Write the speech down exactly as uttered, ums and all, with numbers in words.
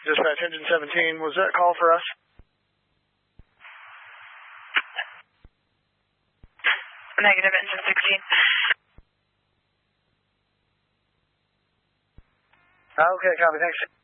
Dispatch engine seventeen, was that a call for us? Negative, engine sixteen. Okay, copy, thanks.